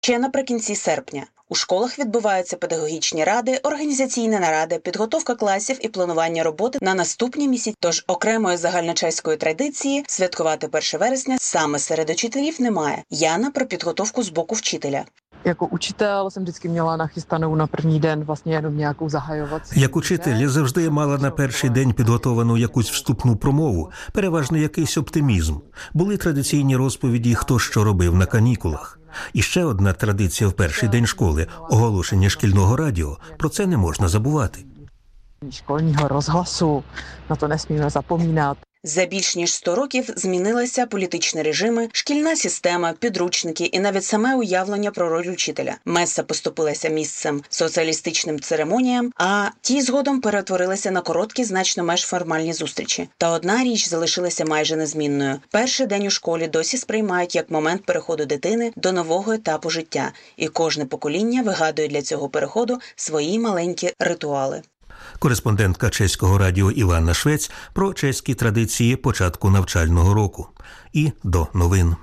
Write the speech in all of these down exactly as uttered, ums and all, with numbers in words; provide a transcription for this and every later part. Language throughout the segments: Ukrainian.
Ще наприкінці серпня у школах відбуваються педагогічні ради, організаційні наради, підготовка класів і планування роботи на наступні місяці. Тож окремої загальночеської традиції святкувати перше вересня саме серед учителів немає. Яна про підготовку з боку вчителя. Jako učitel jsem vždycky měla nachystanou na první den vlastně jenom nějakou zahajovací. Як учитель я завжди мала на перший день підготовану якусь вступну промову, переважно якийсь оптимізм. Були традиційні розповіді, хто що робив на канікулах. І ще одна традиція в перший день школи – оголошення шкільного радіо. Про це не можна забувати. Школьного розгласу, на то не сміємо запомінати. За більш ніж сто років змінилися політичні режими, шкільна система, підручники і навіть саме уявлення про роль учителя. Меса поступилася місцем соціалістичним церемоніям, а ті згодом перетворилися на короткі, значно менш формальні зустрічі. Та одна річ залишилася майже незмінною. Перший день у школі досі сприймають як момент переходу дитини до нового етапу життя. І кожне покоління вигадує для цього переходу свої маленькі ритуали. Кореспондентка чеського радіо Іванна Швець про чеські традиції початку навчального року. І до новин.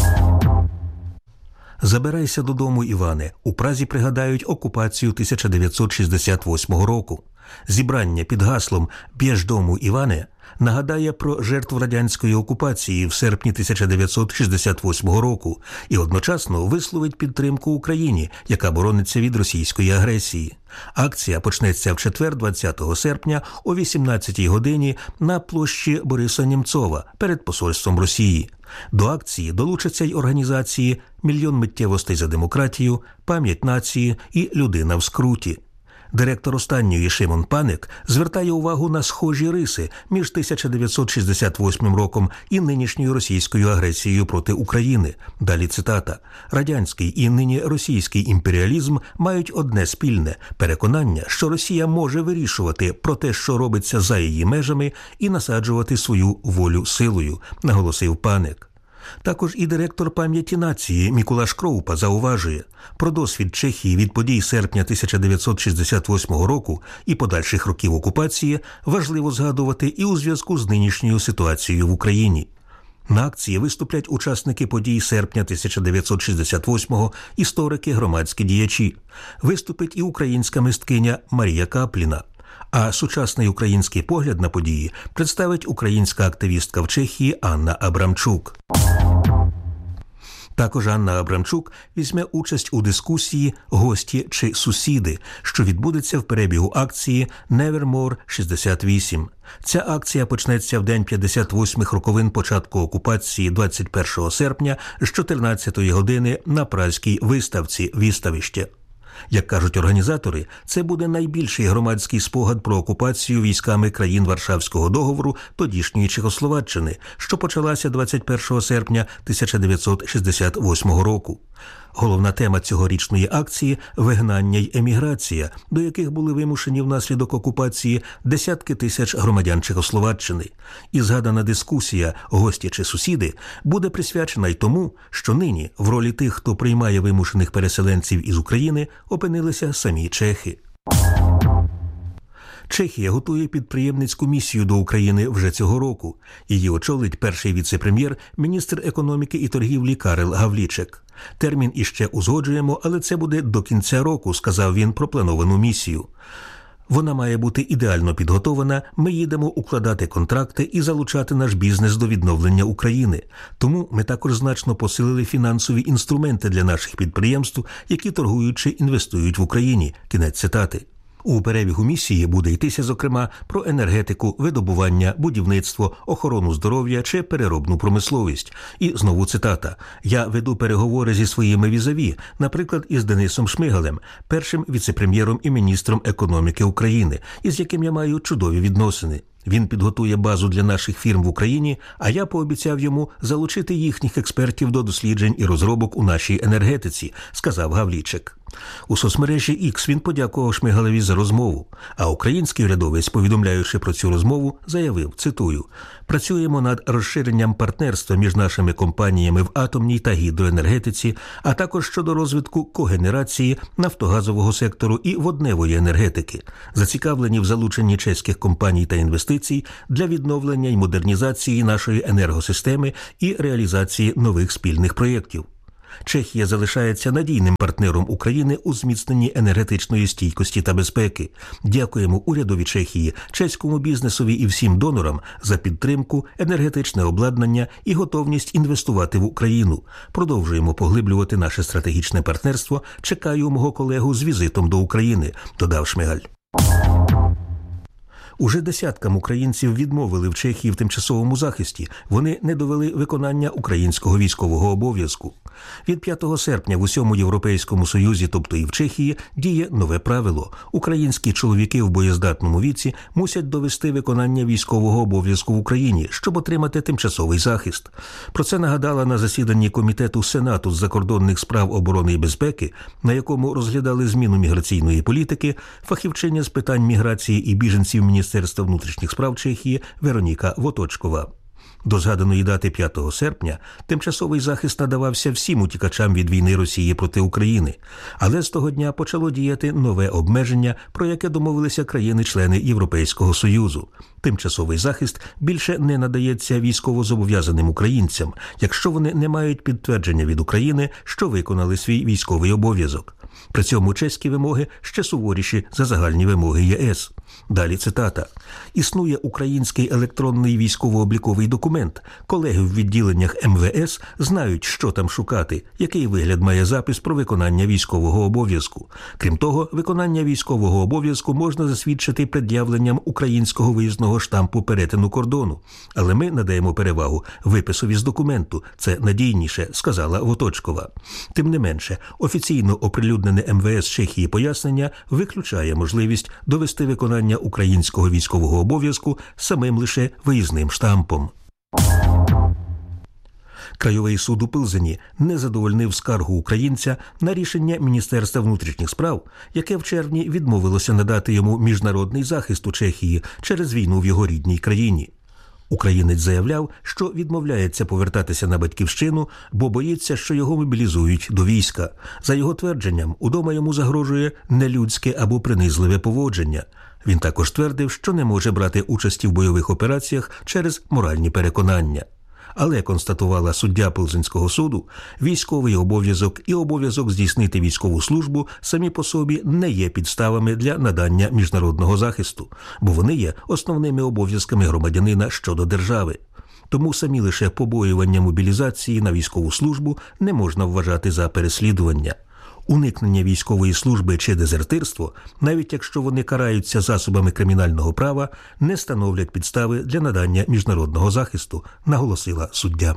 Забирайся додому, Іване. У Празі пригадають окупацію тисяча дев'ятсот шістдесят восьмого року. Зібрання під гаслом «Б'єш дому, Іване» нагадає про жертву радянської окупації в серпні тисяча дев'ятсот шістдесят восьмого року і одночасно висловить підтримку Україні, яка борониться від російської агресії. Акція почнеться в четвер, двадцятого серпня о вісімнадцятій годині на площі Бориса Нємцова перед посольством Росії. До акції долучаться й організації «Мільйон миттєвостей за демократію», «Пам'ять нації» і «Людина в скруті». Директор останньої Шимон Паник звертає увагу на схожі риси між тисяча дев'ятсот шістдесят восьмим роком і нинішньою російською агресією проти України. Далі цитата. «Радянський і нині російський імперіалізм мають одне спільне – переконання, що Росія може вирішувати про те, що робиться за її межами, і насаджувати свою волю силою», – наголосив Паник. Також і директор «Пам'яті нації» Мікулаш Кроупа зауважує, про досвід Чехії від подій серпня тисяча дев'ятсот шістдесят восьмого року і подальших років окупації важливо згадувати і у зв'язку з нинішньою ситуацією в Україні. На акції виступлять учасники подій серпня тисяча дев'ятсот шістдесят восьмого, історики, громадські діячі. Виступить і українська мисткиня Марія Капліна. А сучасний український погляд на події представить українська активістка в Чехії Анна Абрамчук. Також Анна Абрамчук візьме участь у дискусії «Гості чи сусіди», що відбудеться в перебігу акції «Nevermore шістдесят вісім». Ця акція почнеться в день п'ятдесят восьмих роковин початку окупації двадцять першого серпня з чотирнадцятої години на Празькій виставці «Виставище». Як кажуть організатори, це буде найбільший громадський спогад про окупацію військами країн Варшавського договору тодішньої Чехословаччини, що почалася двадцять першого серпня тисяча дев'ятсот шістдесят восьмого року. Головна тема цьогорічної акції – вигнання й еміграція, до яких були вимушені внаслідок окупації десятки тисяч громадян Чехословаччини. І згадана дискусія «Гості чи сусіди» буде присвячена й тому, що нині в ролі тих, хто приймає вимушених переселенців із України, опинилися самі чехи. Чехія готує підприємницьку місію до України вже цього року. Її очолить перший віце-прем'єр, міністр економіки і торгівлі Карел Гавлічек. Термін іще узгоджуємо, але це буде до кінця року, сказав він про плановану місію. Вона має бути ідеально підготована, ми їдемо укладати контракти і залучати наш бізнес до відновлення України. Тому ми також значно посилили фінансові інструменти для наших підприємств, які торгують чи інвестують в Україні. Кінець цитати. У перебігу місії буде йтися, зокрема, про енергетику, видобування, будівництво, охорону здоров'я чи переробну промисловість. І знову цитата. «Я веду переговори зі своїми візаві, наприклад, із Денисом Шмигалем, першим віце-прем'єром і міністром економіки України, із яким я маю чудові відносини. Він підготує базу для наших фірм в Україні, а я пообіцяв йому залучити їхніх експертів до досліджень і розробок у нашій енергетиці», – сказав Гавлічек. У соцмережі Ікс він подякував Шмигалеві за розмову, а український урядовець, повідомляючи про цю розмову, заявив, цитую, «Працюємо над розширенням партнерства між нашими компаніями в атомній та гідроенергетиці, а також щодо розвитку когенерації, нафтогазового сектору і водневої енергетики. Зацікавлені в залученні чеських компаній та інвестицій для відновлення й модернізації нашої енергосистеми і реалізації нових спільних проєктів». Чехія залишається надійним партнером України у зміцненні енергетичної стійкості та безпеки. Дякуємо урядові Чехії, чеському бізнесові і всім донорам за підтримку, енергетичне обладнання і готовність інвестувати в Україну. Продовжуємо поглиблювати наше стратегічне партнерство. Чекаю мого колегу з візитом до України, додав Шмигаль. Уже десяткам українців відмовили в Чехії в тимчасовому захисті. Вони не довели виконання українського військового обов'язку. Від п'ятого серпня в усьому Європейському Союзі, тобто і в Чехії, діє нове правило. Українські чоловіки в боєздатному віці мусять довести виконання військового обов'язку в Україні, щоб отримати тимчасовий захист. Про це нагадала на засіданні Комітету Сенату з закордонних справ оборони і безпеки, на якому розглядали зміну міграційної політики, фахівчиня з питань міграції і біженців Міністерства внутрішніх справ Чехії Вероніка Воточкова. До згаданої дати п'ятого серпня тимчасовий захист надавався всім утікачам від війни Росії проти України. Але з того дня почало діяти нове обмеження, про яке домовилися країни-члени Європейського Союзу. Тимчасовий захист більше не надається військовозобов'язаним українцям, якщо вони не мають підтвердження від України, що виконали свій військовий обов'язок. При цьому чеські вимоги ще суворіші за загальні вимоги ЄС. Далі цитата. «Існує український електронний військово-обліковий документ. Колеги в відділеннях ем ве ес знають, що там шукати, який вигляд має запис про виконання військового обов'язку. Крім того, виконання військового обов'язку можна засвідчити пред'явленням українського виїзного штампу перетину кордону. Але ми надаємо перевагу виписові з документу. Це надійніше», – сказала Воточкова. Тим не менше, офіційно оприлюднене ем ве ес Чехії пояснення виключає можливість довести виконання українського військового обов'язку самим лише виїзним штампом. Краєвий суд у Пилзені не задовольнив скаргу українця на рішення Міністерства внутрішніх справ, яке в червні відмовилося надати йому міжнародний захист у Чехії через війну в його рідній країні. Українець заявляв, що відмовляється повертатися на батьківщину, бо боїться, що його мобілізують до війська. За його твердженням, удома йому загрожує нелюдське або принизливе поводження. Він також твердив, що не може брати участі в бойових операціях через моральні переконання. Але, констатувала суддя Пилзенського суду, військовий обов'язок і обов'язок здійснити військову службу самі по собі не є підставами для надання міжнародного захисту, бо вони є основними обов'язками громадянина щодо держави. Тому самі лише побоювання мобілізації на військову службу не можна вважати за переслідування. Уникнення військової служби чи дезертирство, навіть якщо вони караються засобами кримінального права, не становлять підстави для надання міжнародного захисту, наголосила суддя.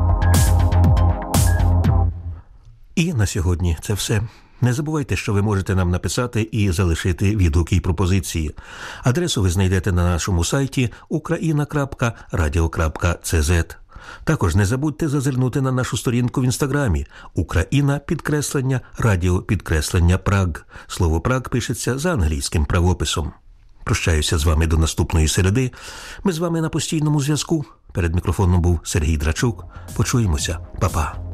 І на сьогодні це все. Не забувайте, що ви можете нам написати і залишити відгуки і пропозиції. Адресу ви знайдете на нашому сайті україна крапка радіо крапка це зет. Також не забудьте зазирнути на нашу сторінку в Інстаграмі «Україна підкреслення радіо підкреслення Праг». Слово «Праг» пишеться за англійським правописом. Прощаюся з вами до наступної середи. Ми з вами на постійному зв'язку. Перед мікрофоном був Сергій Драчук. Почуємося. Па-па.